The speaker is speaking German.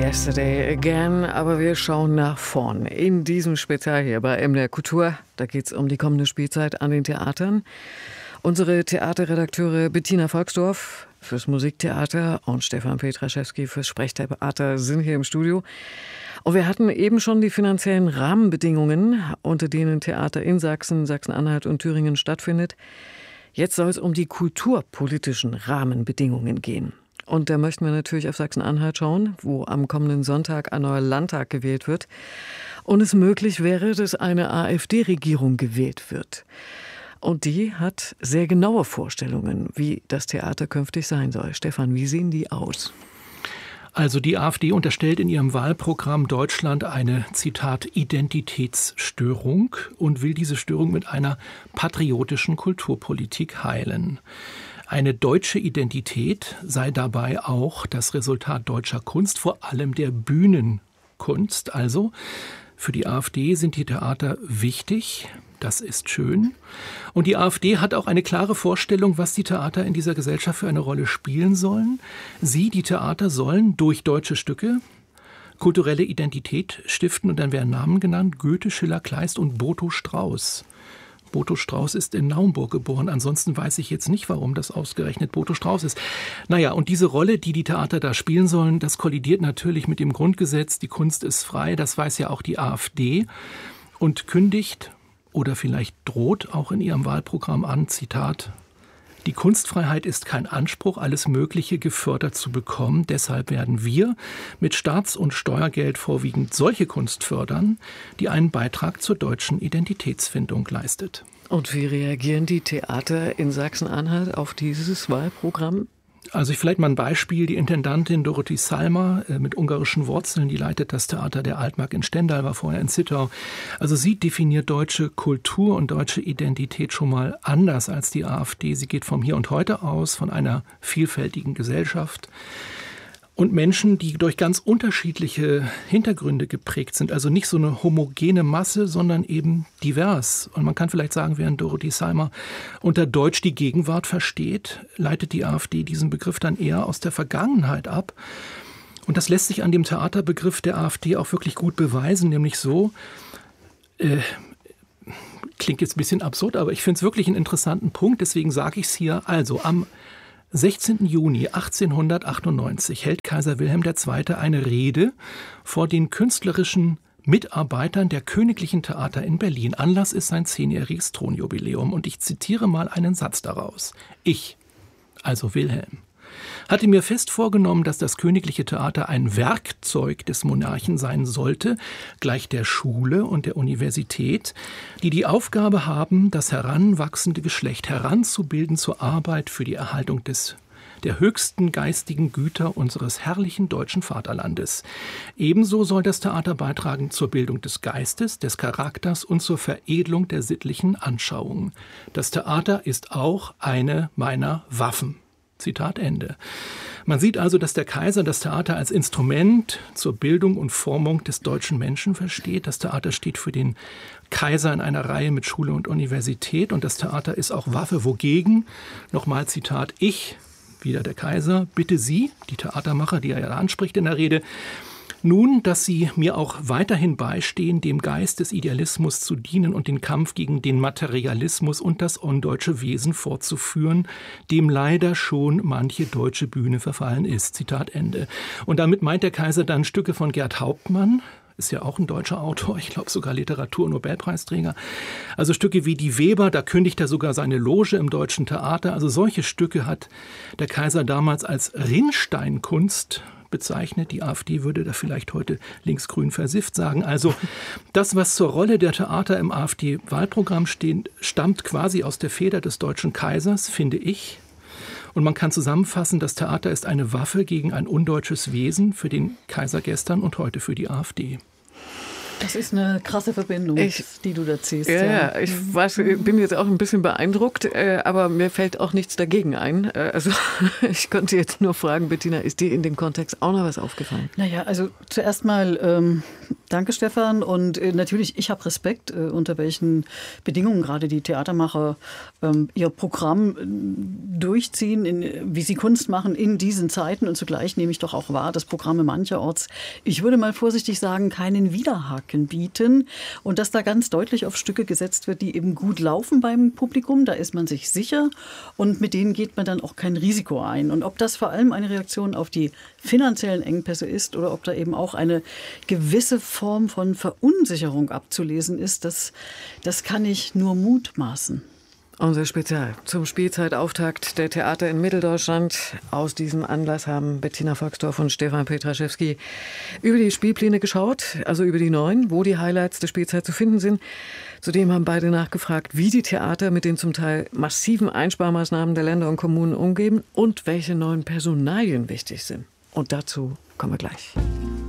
Yesterday Again, aber wir schauen nach vorn. In diesem Spezial hier bei MDR Kultur, da geht es um die kommende Spielzeit an den Theatern. Unsere Theaterredakteure Bettina Volksdorf fürs Musiktheater und Stefan Petraschewski fürs Sprechtheater sind hier im Studio. Und wir hatten eben schon die finanziellen Rahmenbedingungen, unter denen Theater in Sachsen, Sachsen-Anhalt und Thüringen stattfindet. Jetzt soll es um die kulturpolitischen Rahmenbedingungen gehen. Und da möchten wir natürlich auf Sachsen-Anhalt schauen, wo am kommenden Sonntag ein neuer Landtag gewählt wird. Und es möglich wäre, dass eine AfD-Regierung gewählt wird. Und die hat sehr genaue Vorstellungen, wie das Theater künftig sein soll. Stefan, wie sehen die aus? Also die AfD unterstellt in ihrem Wahlprogramm Deutschland eine, Zitat, Identitätsstörung und will diese Störung mit einer patriotischen Kulturpolitik heilen. Eine deutsche Identität sei dabei auch das Resultat deutscher Kunst, vor allem der Bühnenkunst. Also für die AfD sind die Theater wichtig. Das ist schön. Und die AfD hat auch eine klare Vorstellung, was die Theater in dieser Gesellschaft für eine Rolle spielen sollen. Die Theater sollen durch deutsche Stücke kulturelle Identität stiften. Und dann werden Namen genannt: Goethe, Schiller, Kleist und Boto Strauß. Boto Strauß ist in Naumburg geboren. Ansonsten weiß ich jetzt nicht, warum das ausgerechnet Boto Strauß ist. Naja, und diese Rolle, die die Theater da spielen sollen, das kollidiert natürlich mit dem Grundgesetz. Die Kunst ist frei, das weiß ja auch die AfD. Und kündigt oder vielleicht droht auch in ihrem Wahlprogramm an, Zitat: Die Kunstfreiheit ist kein Anspruch, alles Mögliche gefördert zu bekommen. Deshalb werden wir mit Staats- und Steuergeld vorwiegend solche Kunst fördern, die einen Beitrag zur deutschen Identitätsfindung leistet. Und wie reagieren die Theater in Sachsen-Anhalt auf dieses Wahlprogramm? Also vielleicht mal ein Beispiel. Die Intendantin Dorothee Salmer mit ungarischen Wurzeln, die leitet das Theater der Altmark in Stendal, war vorher in Zittau. Also sie definiert deutsche Kultur und deutsche Identität schon mal anders als die AfD. Sie geht vom Hier und Heute aus, von einer vielfältigen Gesellschaft. Und Menschen, die durch ganz unterschiedliche Hintergründe geprägt sind. Also nicht so eine homogene Masse, sondern eben divers. Und man kann vielleicht sagen, während Dorothee Salmer unter Deutsch die Gegenwart versteht, leitet die AfD diesen Begriff dann eher aus der Vergangenheit ab. Und das lässt sich an dem Theaterbegriff der AfD auch wirklich gut beweisen, nämlich so, klingt jetzt ein bisschen absurd, aber ich finde es wirklich einen interessanten Punkt, deswegen sage ich es hier. Also am 16. Juni 1898 hält Kaiser Wilhelm II. Eine Rede vor den künstlerischen Mitarbeitern der Königlichen Theater in Berlin. Anlass ist sein 10-jähriges Thronjubiläum. Und ich zitiere mal einen Satz daraus. Ich, also Wilhelm, hatte mir fest vorgenommen, dass das Königliche Theater ein Werkzeug des Monarchen sein sollte, gleich der Schule und der Universität, die die Aufgabe haben, das heranwachsende Geschlecht heranzubilden zur Arbeit für die Erhaltung der höchsten geistigen Güter unseres herrlichen deutschen Vaterlandes. Ebenso soll das Theater beitragen zur Bildung des Geistes, des Charakters und zur Veredelung der sittlichen Anschauungen. Das Theater ist auch eine meiner Waffen. Zitat Ende. Man sieht also, dass der Kaiser das Theater als Instrument zur Bildung und Formung des deutschen Menschen versteht. Das Theater steht für den Kaiser in einer Reihe mit Schule und Universität. Und das Theater ist auch Waffe. Wogegen? Nochmal Zitat: Ich, wieder der Kaiser, bitte Sie, die Theatermacher, die er ja anspricht in der Rede, nun, dass Sie mir auch weiterhin beistehen, dem Geist des Idealismus zu dienen und den Kampf gegen den Materialismus und das undeutsche Wesen fortzuführen, dem leider schon manche deutsche Bühne verfallen ist. Zitat Ende. Und damit meint der Kaiser dann Stücke von Gerd Hauptmann, ist ja auch ein deutscher Autor, ich glaube sogar Literatur-Nobelpreisträger. Also Stücke wie die Weber, da kündigt er sogar seine Loge im Deutschen Theater. Also solche Stücke hat der Kaiser damals als Rinnsteinkunst bezeichnet. Die AfD würde da vielleicht heute linksgrün versifft sagen. Also das, was zur Rolle der Theater im AfD-Wahlprogramm steht, stammt quasi aus der Feder des deutschen Kaisers, finde ich. Und man kann zusammenfassen, das Theater ist eine Waffe gegen ein undeutsches Wesen für den Kaiser gestern und heute für die AfD. Das ist eine krasse Verbindung, die du da ziehst. Ja, ich bin jetzt auch ein bisschen beeindruckt, aber mir fällt auch nichts dagegen ein. Also ich konnte jetzt nur fragen, Bettina, ist dir in dem Kontext auch noch was aufgefallen? Naja, also zuerst mal danke, Stefan. Und natürlich, ich habe Respekt, unter welchen Bedingungen gerade die Theatermacher ihr Programm durchziehen, wie sie Kunst machen in diesen Zeiten. Und zugleich nehme ich doch auch wahr, dass Programme mancherorts, ich würde mal vorsichtig sagen, keinen Widerhaken bieten. Und dass da ganz deutlich auf Stücke gesetzt wird, die eben gut laufen beim Publikum. Da ist man sich sicher und mit denen geht man dann auch kein Risiko ein. Und ob das vor allem eine Reaktion auf die finanziellen Engpässe ist oder ob da eben auch eine gewisse Form von Verunsicherung abzulesen ist, das kann ich nur mutmaßen. Unser Spezial zum Spielzeitauftakt der Theater in Mitteldeutschland. Aus diesem Anlass haben Bettina Volksdorf und Stefan Petraschewski über die Spielpläne geschaut, also über die neuen, wo die Highlights der Spielzeit zu finden sind. Zudem haben beide nachgefragt, wie die Theater mit den zum Teil massiven Einsparmaßnahmen der Länder und Kommunen umgehen und welche neuen Personalien wichtig sind. Und dazu kommen wir gleich.